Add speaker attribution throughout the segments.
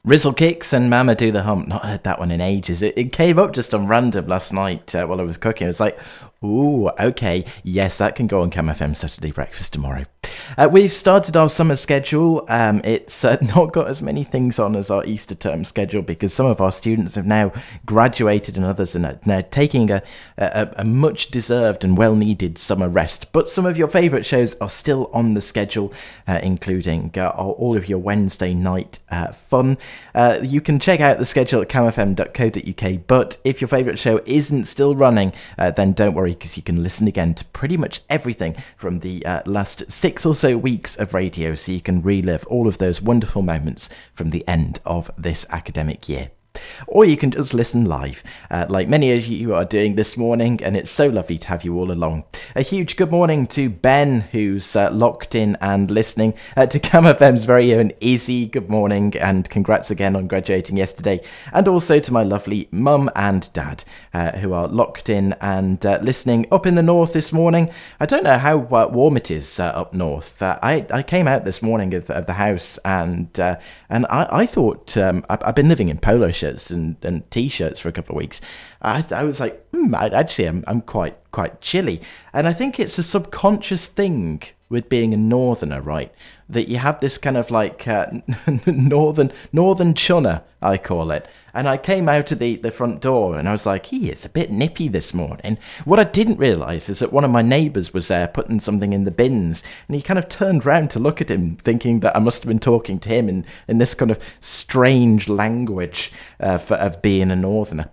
Speaker 1: Rizzle Kicks and Mama Do the Hump. Not heard that one in ages. It came up just on random last night while I was cooking. I was like, ooh, okay. Yes, that can go on Cam FM Saturday Breakfast tomorrow. We've started our summer schedule. It's not got as many things on as our Easter term schedule because some of our students have now graduated and others are now taking a much deserved and well needed summer rest. But some of your favourite shows are still on the schedule, including all of your Wednesday night fun. You can check out the schedule at camfm.co.uk, but if your favourite show isn't still running, then don't worry because you can listen again to pretty much everything from the last 6 or so weeks of radio, so you can relive all of those wonderful moments from the end of this academic year. Or you can just listen live, like many of you are doing this morning, and it's so lovely to have you all along. A huge good morning to Ben, who's locked in and listening, to Cam FM's very own Izzy, good morning, and congrats again on graduating yesterday, and also to my lovely mum and dad, who are locked in and listening up in the north this morning. I don't know how warm it is up north. I came out this morning of the house, and I thought, I've been living in polo shirts and t-shirts for a couple of weeks. I was like, I'm quite chilly, and I think it's a subconscious thing with being a northerner, right? That you have this kind of like northern chunner, I call it. And I came out of the front door and I was like, it's a bit nippy this morning. What I didn't realise is that one of my neighbours was there putting something in the bins, and he kind of turned round to look at him, thinking that I must have been talking to him in this kind of strange language of being a northerner.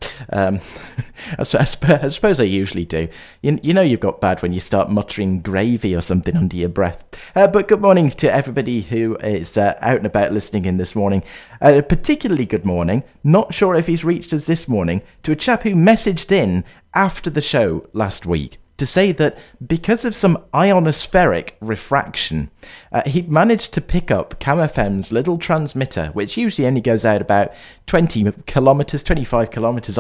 Speaker 1: I suppose I usually do. You know you've got bad when you start muttering gravy or something under your breath. But good morning to everybody who is out and about listening in this morning. Particularly good morning, not sure if he's reached us this morning, to a chap who messaged in after the show last week to say that because of some ionospheric refraction, he'd managed to pick up Cam FM's little transmitter, which usually only goes out about 25 kilometres